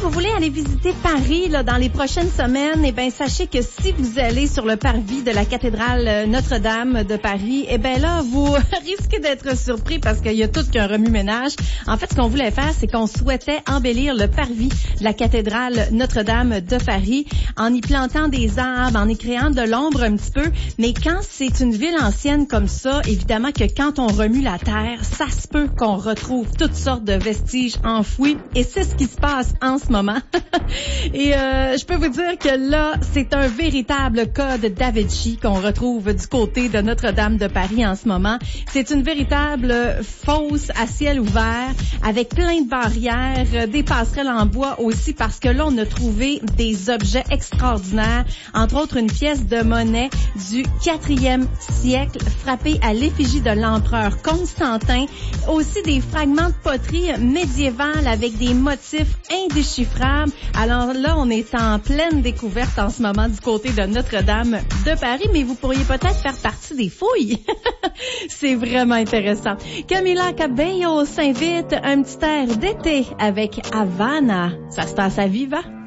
vous voulez aller visiter Paris là, dans les prochaines semaines, eh bien, sachez que si vous allez sur le parvis de la cathédrale Notre-Dame de Paris, eh bien là, vous risquez d'être surpris parce qu'il y a tout qu'un remue-ménage. En fait, ce qu'on voulait faire, c'est qu'on souhaitait embellir le parvis de la cathédrale Notre-Dame de Paris en y plantant des arbres, en y créant de l'ombre un petit peu. Mais quand c'est une ville ancienne comme ça, évidemment que quand on remue la terre, ça se peut qu'on retrouve toutes sortes de vestiges enfouis. Et c'est ce qui se passe en ce moment. Et je peux vous dire que là, c'est un véritable code Da Vinci qu'on retrouve du côté de Notre-Dame de Paris en ce moment. C'est une véritable fosse à ciel ouvert avec plein de barrières, des passerelles en bois aussi parce que là, on a trouvé des objets extraordinaires, entre autres une pièce de monnaie du 4e siècle frappée à l'effigie de l'empereur Constantin, aussi des fragments de poterie médiévale avec des motifs indéchiffrables. Alors là, on est en pleine découverte en ce moment du côté de Notre-Dame de Paris, mais vous pourriez peut-être faire partie des fouilles. C'est vraiment intéressant. Camila Cabello s'invite un petit air d'été avec Havana. Ça se passe à Viva.